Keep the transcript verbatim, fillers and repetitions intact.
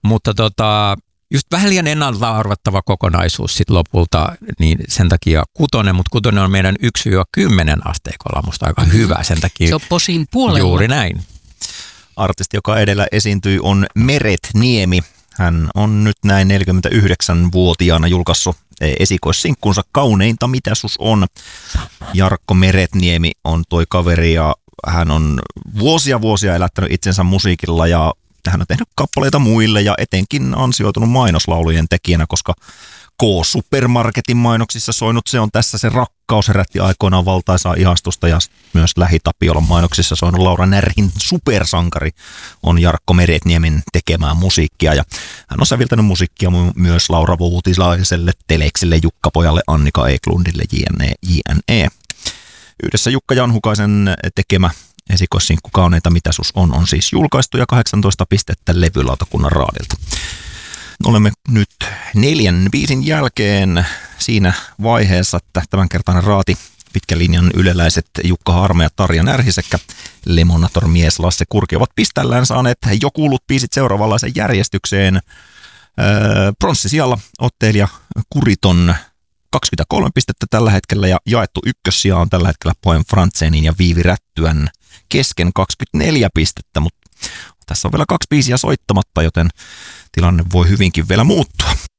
mutta tota, just vähän liian ennalta arvattava kokonaisuus sit lopulta, niin sen takia kutonen, mutta kutonen on meidän yksi kymmenen asteikolla musta aika hyvä. Sen takia, se on posin puolella. Juuri näin. Artisti, joka edellä esiintyi, on Meret Niemi. Hän on nyt näin neljäkymmentäyhdeksänvuotiaana julkaissut esikoissinkkunsa Kauneinta mitä sus on. Jarkko Meretniemi on toi kaveri ja hän on vuosia vuosia elättänyt itsensä musiikilla ja hän on tehnyt kappaleita muille ja etenkin ansioitunut mainoslaulujen tekijänä, koska K-supermarketin mainoksissa soinut Se on tässä se rakkaus herätti aikoinaan valtaisaa ihastusta ja myös Lähitapiolan mainoksissa soinut Laura Närhin supersankari on Jarkko Meretniemen tekemää musiikkia ja hän on säviltänyt musiikkia myös Laura Vuutilaiselle, Teleksille, Jukka-pojalle, Annika Eklundille, jne, jne. Yhdessä Jukka Janhukaisen tekemä esikoissinkku Kauneita mitä sus on on siis julkaistu ja kahdeksantoista pistettä levylautakunnan raadilta. Olemme nyt neljän biisin jälkeen siinä vaiheessa, että tämänkertainen raati pitkän linjan yleläiset Jukka Harme ja Tarja Närhi sekä Lemonator-mies Lasse Kurki ovat piställään saaneet jo kuullut biisit seuraavanlaisen järjestykseen. Öö, pronssisijalla ottelija Kuriton kaksikymmentäkolme pistettä tällä hetkellä ja jaettu ykkössija on tällä hetkellä Poem Frantzenin ja Viivi Rättyän kesken kaksikymmentäneljä pistettä, mutta tässä on vielä kaksi biisiä soittamatta, joten tilanne voi hyvinkin vielä muuttua.